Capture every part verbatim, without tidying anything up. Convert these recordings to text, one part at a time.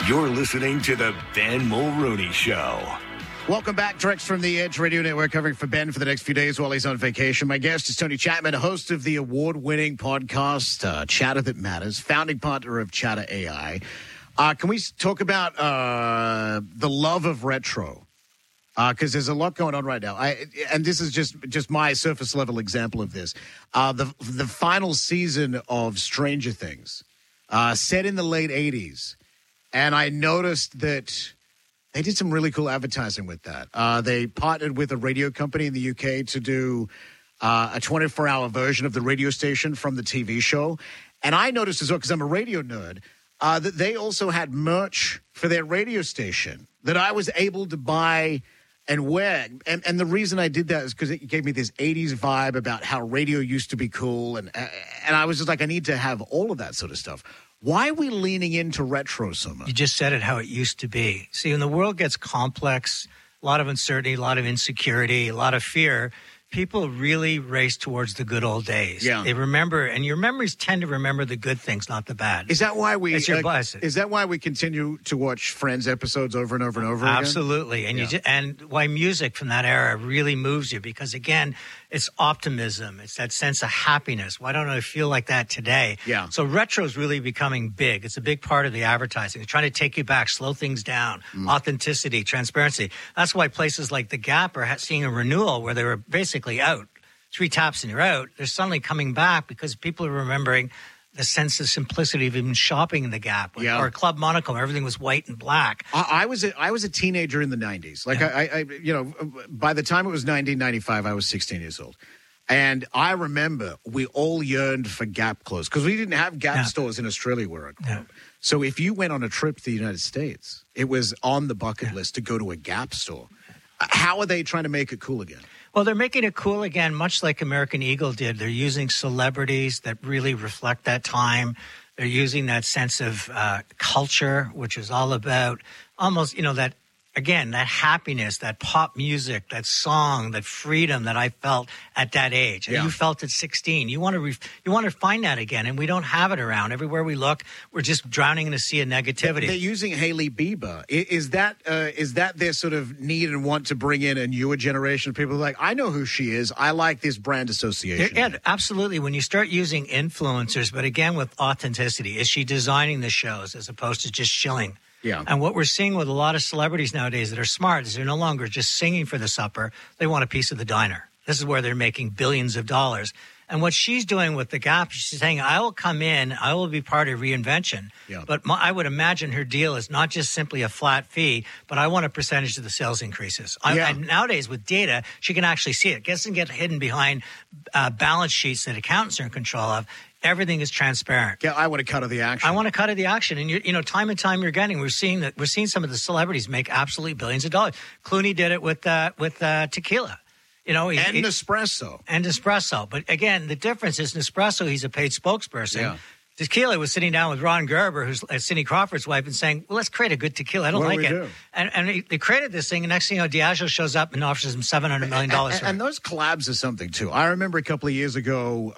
You're listening to the Ben Mulrooney Show. Welcome back, direct from the Edge Radio Network, covering for Ben for the next few days while he's on vacation. My guest is Tony Chapman, host of the award-winning podcast, uh, Chatter That Matters, founding partner of Chatter A I. Uh, can we talk about uh, the love of retro? Because uh, there's a lot going on right now. I, and this is just, just my surface-level example of this. Uh, the, the final season of Stranger Things, uh, set in the late eighties, and I noticed that they did some really cool advertising with that. Uh, they partnered with a radio company in the U K to do uh, a twenty-four hour version of the radio station from the T V show. And I noticed as well, because I'm a radio nerd, uh, that they also had merch for their radio station that I was able to buy and wear. And, and the reason I did that is because it gave me this eighties vibe about how radio used to be cool. And, and I was just like, I need to have all of that sort of stuff. Why are we leaning into retro so much? You just said it how it used to be. See, when the world gets complex, a lot of uncertainty, a lot of insecurity, a lot of fear, people really race towards the good old days. Yeah. They remember, and your memories tend to remember the good things, not the bad. Is that why we? It's your uh, bias. Is that why we continue to watch Friends episodes over and over and over again? Absolutely, and yeah. you just, and why music from that era really moves you, because again, it's optimism, it's that sense of happiness. Why don't I feel like that today? Yeah. So retro is really becoming big. It's a big part of the advertising. They're trying to take you back, slow things down, mm. authenticity, transparency. That's why places like The Gap are seeing a renewal where they were basically out. Three taps and you're out. They're suddenly coming back because people are remembering the sense of simplicity of even shopping in the Gap, yeah. or Club Monaco, where everything was white and black. I, I was a, I was a teenager in the nineties. Like yeah. I, I, you know, by the time it was nineteen ninety-five, I was sixteen years old, and I remember we all yearned for Gap clothes because we didn't have Gap yeah. stores in Australia where I grew yeah. up. So if you went on a trip to the United States, it was on the bucket yeah. list to go to a Gap store. How are they trying to make it cool again? Well, they're making it cool again, much like American Eagle did. They're using celebrities that really reflect that time. They're using that sense of uh, culture, which is all about almost, you know, that, again, that happiness, that pop music, that song, that freedom that I felt at that age. And yeah. you felt at sixteen. You want to re- you want to find that again, and we don't have it around. Everywhere we look, we're just drowning in a sea of negativity. They're using Hailey Bieber. Is that uh, is that their sort of need and want to bring in a newer generation of people? Like, I know who she is. I like this brand association. Yeah, absolutely. When you start using influencers, but again with authenticity, is she designing the shows as opposed to just shilling? Yeah. And what we're seeing with a lot of celebrities nowadays that are smart is they're no longer just singing for the supper. They want a piece of the diner. This is where they're making billions of dollars. And what she's doing with the Gap, she's saying, I will come in, I will be part of reinvention. Yeah. But my, I would imagine her deal is not just simply a flat fee, but I want a percentage of the sales increases. I, yeah. And nowadays with data, she can actually see it. It doesn't get hidden behind uh, balance sheets that accountants are in control of. Everything is transparent. Yeah, I want to cut of the action. I want to cut of the action, and you, you know, time and time you're getting. We're seeing that. We're seeing some of the celebrities make absolutely billions of dollars. Clooney did it with uh, with uh, tequila, you know, he, and he, Nespresso, and Nespresso. But again, the difference is Nespresso. He's a paid spokesperson. Yeah. Tequila was sitting down with Ron Gerber, who's uh, Cindy Crawford's wife, and saying, well, let's create a good tequila. I don't what like do we it. Do? And, and they, they created this thing, and next thing you know, Diageo shows up and offers him seven hundred million dollars. And, and, and those collabs are something, too. I remember a couple of years ago,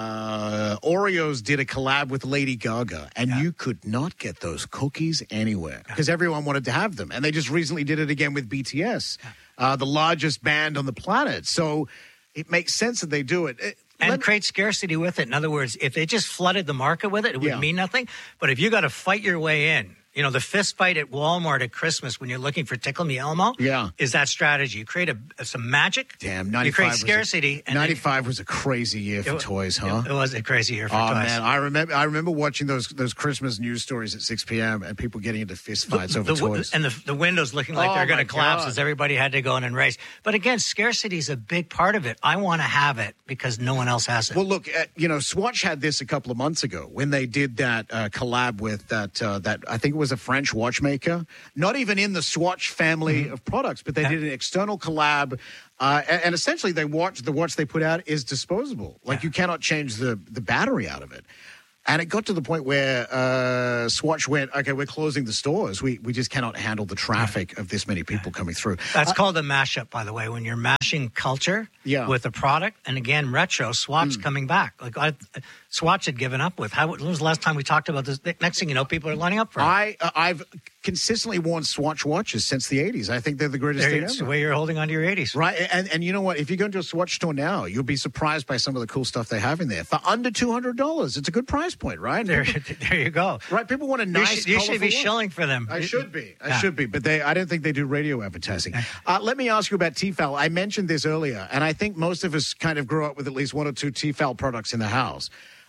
uh, Oreos did a collab with Lady Gaga, and yeah. you could not get those cookies anywhere because yeah. everyone wanted to have them. And they just recently did it again with B T S, yeah. uh, the largest band on the planet. So it makes sense that they do it. it And Let, create scarcity with it. In other words, if they just flooded the market with it, it would yeah. mean nothing. But if you got to fight your way in, you know, the fist fight at Walmart at Christmas when you're looking for Tickle Me Elmo yeah. is that strategy. You create a, some magic. Damn, ninety-five You create was scarcity. A, and ninety-five then, was a crazy year for it, toys, huh? It, it was a crazy year for oh, toys. Oh, man. I remember I remember watching those those Christmas news stories at six p.m. and people getting into fist fights the, over the, toys. And the, the windows looking like oh, they're going to collapse God. as everybody had to go in and race. But again, scarcity is a big part of it. I want to have it because no one else has it. Well, look, uh, you know, Swatch had this a couple of months ago when they did that uh, collab with that, uh, that I think it was a French watchmaker. Not even in the Swatch family mm-hmm. of products, but they yeah. did an external collab. Uh, and, and essentially, they watch the watch they put out is disposable. Like yeah. you cannot change the, the battery out of it. And it got to the point where uh, Swatch went, okay, we're closing the stores. We we just cannot handle the traffic of this many people coming through. That's uh, called a mashup, by the way, when you're mashing culture yeah. with a product. And again, retro, Swatch mm. coming back. Like I, Swatch had given up with. How, when was the last time we talked about this? Next thing you know, people are lining up for it. I, uh, I've consistently worn Swatch watches since the eighties. I think they're the greatest There, thing it's ever. the way you're holding on to your eighties. Right, and and you know what? If you go into a Swatch store now, you'll be surprised by some of the cool stuff they have in there. For under two hundred dollars, it's a good price point, right? There, People, there you go. right, people want a You nice, should, you should colorful be watch. shilling for them. I should be. I Yeah. should be. But they, I don't think they do radio advertising. Uh, let me ask you about Tefal. I mentioned this earlier, and I think most of us kind of grew up with at least one or two Tefal products in the house.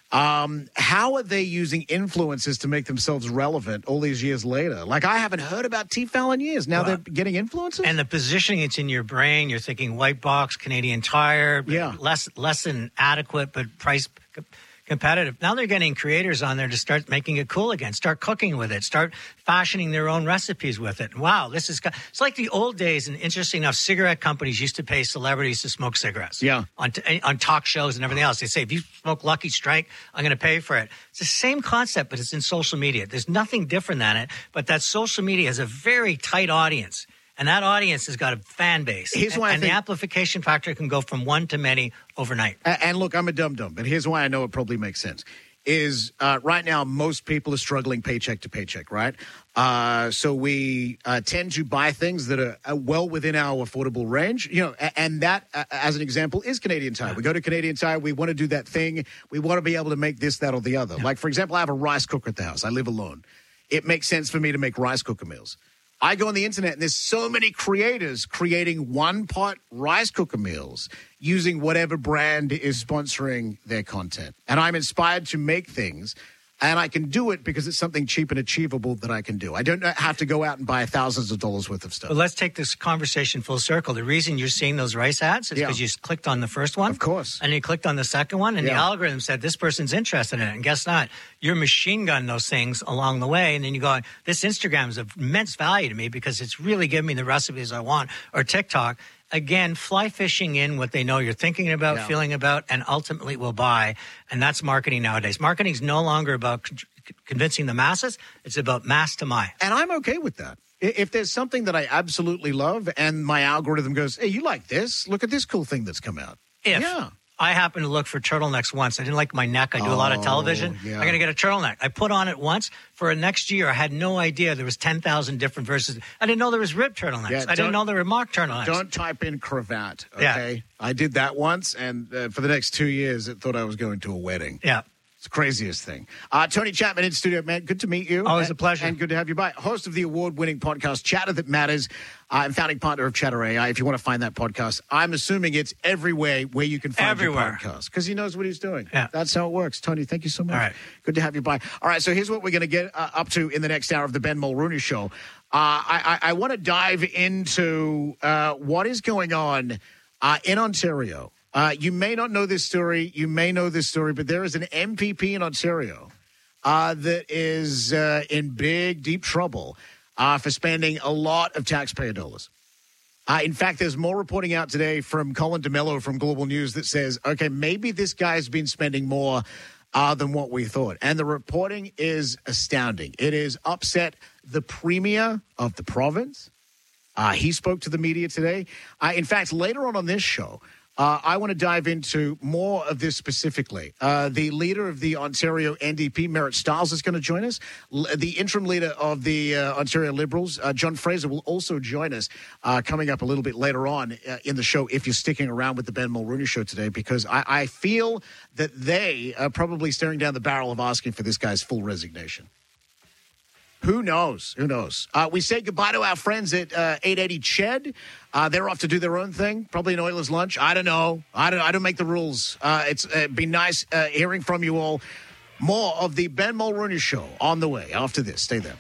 Um, how are they using influencers to make themselves relevant all these years later? Like, I haven't heard about Tefal in years. Now Well, they're getting influencers? And the positioning it's in your brain, you're thinking white box, Canadian Tire, Yeah. less less than adequate, but price c- competitive. Now they're getting creators on there to start making it cool again, start cooking with it, start fashioning their own recipes with it. Wow, this is it's like the old days. And interesting enough, cigarette companies used to pay celebrities to smoke cigarettes. Yeah. on t- on talk shows and everything else. They say if you smoke Lucky Strike, I'm going to pay for it. It's the same concept, but it's in social media. There's nothing different than it. But that social media has a very tight audience. And that audience has got a fan base. Here's why I and think- the amplification factor can go from one to many overnight. A- And look, I'm a dum-dum, but here's why I know it probably makes sense. Is uh, right now, most people are struggling paycheck to paycheck, right? Uh, so we uh, tend to buy things that are uh, well within our affordable range. You know, a- and that, uh, as an example, is Canadian Tire. We go to Canadian Tire, we want to do that thing. We want to be able to make this, that, or the other. Like, for example, I have a rice cooker at the house. I live alone. It makes sense for me to make rice cooker meals. I go on the internet and there's so many creators creating one-pot rice cooker meals using whatever brand is sponsoring their content. And I'm inspired to make things, and I can do it because it's something cheap and achievable that I can do. I don't have to go out and buy thousands of dollars worth of stuff. But let's take this conversation full circle. The reason you're seeing those rice ads is Yeah. because you clicked on the first one. Of course. And you clicked on the second one, and Yeah. the algorithm said this person's interested in it. And guess not. You're machine gun those things along the way. And then you go, this Instagram is of immense value to me because it's really giving me the recipes I want. Or TikTok. Again, fly fishing in what they know you're thinking about, Yeah. feeling about, and ultimately will buy. And that's marketing nowadays. Marketing is no longer about con- convincing the masses. It's about mass to my. And I'm okay with that. I- If there's something that I absolutely love and my algorithm goes, hey, you like this? Look at this cool thing that's come out. If Yeah. I happened to look for turtlenecks once, I didn't like my neck. I do a lot of Oh, television. yeah. I'm going to get a turtleneck. I put on it once for a next year. I had no idea there was ten thousand different versions. I didn't know there was rib turtlenecks. Yeah, I don't- didn't know there were mock turtlenecks. Don't type in cravat, Yeah. okay? I did that once, and uh, for the next two years, it thought I was going to a wedding. Yeah. It's the craziest thing. Uh, Tony Chapman in studio, man. Good to meet you. Always and, a pleasure. And good to have you by. Host of the award-winning podcast, Chatter That Matters, uh, and founding partner of Chatter A I. If you want to find that podcast, I'm assuming it's everywhere where you can find Everywhere. your podcast because he knows what he's doing. Yeah. That's how it works. Tony, thank you so much. All right. Good to have you by. All right, so here's what we're going to get uh, up to in the next hour of the Ben Mulrooney Show. Uh, I, I, I want to dive into uh, what is going on uh, in Ontario. Uh, you may not know this story. You may know this story, but there is an M P P in Ontario uh, that is uh, in big, deep trouble uh, for spending a lot of taxpayer dollars. Uh, in fact, there's more reporting out today from Colin DeMello from Global News that says, okay, maybe this guy's been spending more uh, than what we thought. And the reporting is astounding. It has upset the premier of the province. Uh, he spoke to the media today. Uh, in fact, later on on this show, Uh, I want to dive into more of this specifically. Uh, the leader of the Ontario N D P, Merritt Stiles, is going to join us. L- the interim leader of the uh, Ontario Liberals, uh, John Fraser, will also join us uh, coming up a little bit later on uh, in the show if you're sticking around with the Ben Mulrooney Show today, because I, I feel that they are probably staring down the barrel of asking for this guy's full resignation. Who knows? Who knows? Uh, we say goodbye to our friends at uh, eight eighty C H E D. Uh, they're off to do their own thing, probably an Oilers lunch. I don't know. I don't. I don't make the rules. Uh, it's uh, been nice uh, hearing from you all. More of the Ben Mulrooney Show on the way after this. Stay there.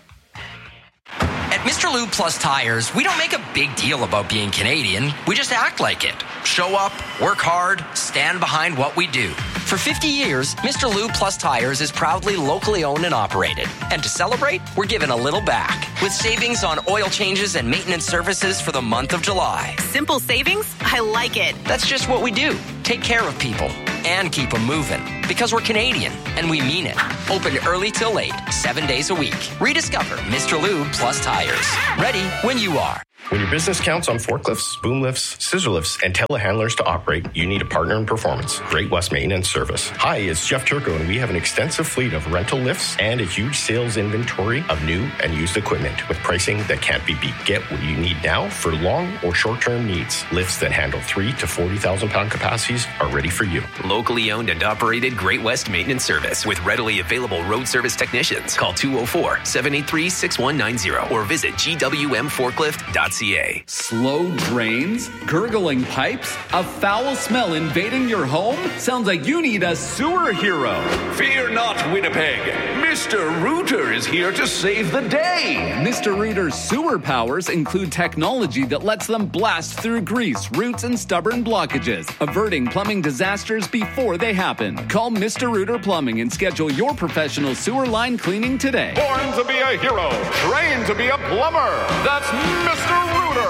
At Mister Lube Plus Tires, we don't make a big deal about being Canadian. We just act like it. Show up, work hard, stand behind what we do. For fifty years, Mister Lube Plus Tires is proudly locally owned and operated. And to celebrate, we're giving a little back with savings on oil changes and maintenance services for the month of July. Simple savings? I like it. That's just what we do. Take care of people and keep them moving. Because we're Canadian, and we mean it. Open early till late, seven days a week. Rediscover Mister Lube Plus Tires. Ready when you are. When your business counts on forklifts, boom lifts, scissor lifts, and telehandlers to operate, you need a partner in performance. Great West Maintenance Service. Hi, it's Jeff Turco, and we have an extensive fleet of rental lifts and a huge sales inventory of new and used equipment with pricing that can't be beat. Get what you need now for long or short-term needs. Lifts that handle three to forty thousand pound capacities are ready for you. Locally owned and operated Great West Maintenance Service with readily available road service technicians. Call two oh four, seven eight three, six one nine zero or visit G W M forklift dot C A. Slow drains? Gurgling pipes? A foul smell invading your home? Sounds like you need a sewer hero. Fear not, Winnipeg. Mister Rooter is here to save the day. Mister Rooter's sewer powers include technology that lets them blast through grease, roots, and stubborn blockages, averting plumbing disasters before they happen. Call Mister Rooter Plumbing and schedule your professional sewer line cleaning today. Born to be a hero, trained to be a plumber. That's Mister Rooter.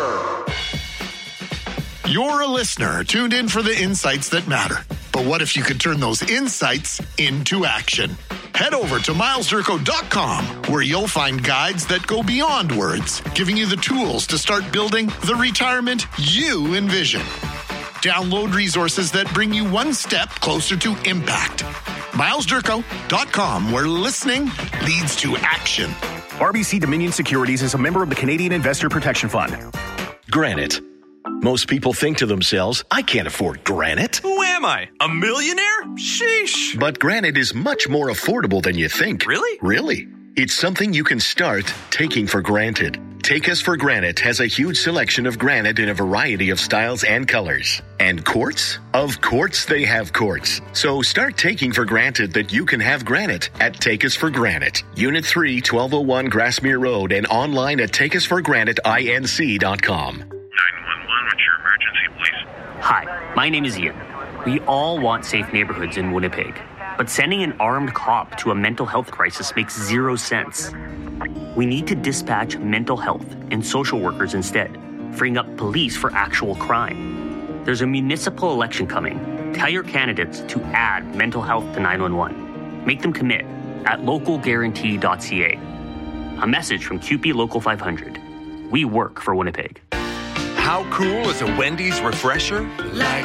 You're a listener tuned in for the insights that matter. But what if you could turn those insights into action? Head over to miles durko dot com, where you'll find guides that go beyond words, giving you the tools to start building the retirement you envision. Download resources that bring you one step closer to impact. miles durko dot com, where listening leads to action. R B C Dominion Securities is a member of the Canadian Investor Protection Fund. Granite. Most people think to themselves, I can't afford granite. Who am I? A millionaire? Sheesh. But granite is much more affordable than you think. Really? Really. It's something you can start taking for granted. Take Us for Granite has a huge selection of granite in a variety of styles and colors. And quartz? Of course they have quartz. So start taking for granted that you can have granite at Take Us for Granite. Unit three, twelve oh one Grassmere Road, and online at take us for granite inc dot com. nine one one, what's your emergency, please? Hi, my name is Ian. We all want safe neighborhoods in Winnipeg, but sending an armed cop to a mental health crisis makes zero sense. We need to dispatch mental health and social workers instead, freeing up police for actual crime. There's a municipal election coming. Tell your candidates to add mental health to nine one one. Make them commit at local guarantee dot c a. A message from Q P Local five hundred. We work for Winnipeg. How cool is a Wendy's refresher? Like